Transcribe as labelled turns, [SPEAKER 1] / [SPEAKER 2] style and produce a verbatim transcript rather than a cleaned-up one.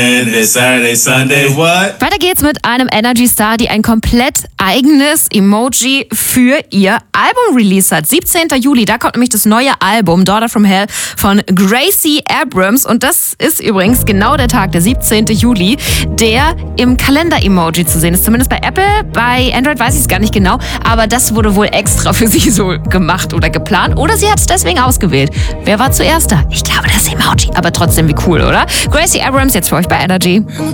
[SPEAKER 1] This Saturday, Sunday, what?
[SPEAKER 2] Weiter geht's mit einem Energy Star, die ein komplett eigenes Emoji für ihr Album released hat. siebzehnten Juli, da kommt nämlich das neue Album Daughter from Hell von Gracie Abrams. Und das ist übrigens genau der Tag, der siebzehnten Juli, der im Kalender-Emoji zu sehen ist. Zumindest bei Apple, bei Android weiß ich es gar nicht genau. Aber das wurde wohl extra für sie so gemacht oder geplant. Oder sie hat es deswegen ausgewählt. Wer war zuerst da? Ich glaube, das Emoji. Aber trotzdem, wie cool, oder? Gracie Abrams jetzt für euch bei Energy.